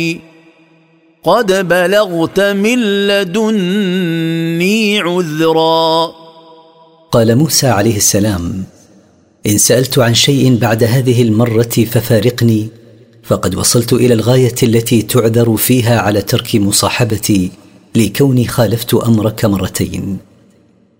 قد بلغت من لدني عذرا. قال موسى عليه السلام: إن سألت عن شيء بعد هذه المرة ففارقني، فقد وصلت إلى الغاية التي تعذر فيها على ترك مصاحبتي، لكوني خالفت أمرك مرتين.